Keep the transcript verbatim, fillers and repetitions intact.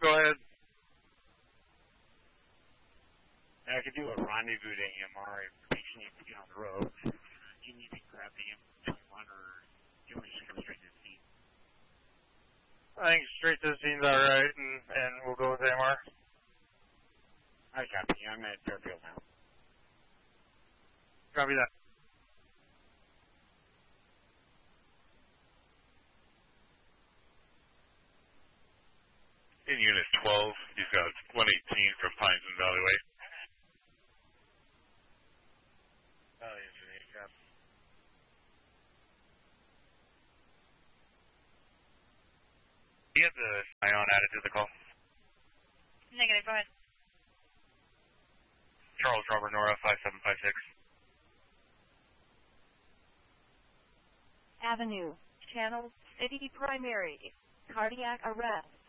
go ahead. I could do a rendezvous to A M R if the patient needs to get on the road. Do you need to grab the M twenty-one or do you want to just come straight to the scene? I think straight to the scene's alright, and, and we'll go with A M R. I copy. I'm at Fairfield now. Copy that. In Unit twelve, he's got one eighteen from Pines and Valley Way. Oh, yes, yeah. Do you have the Ion added to the call? Negative, go ahead. Charles Robert Nora, five seven five six. Avenue, Channel, City Primary, cardiac arrest.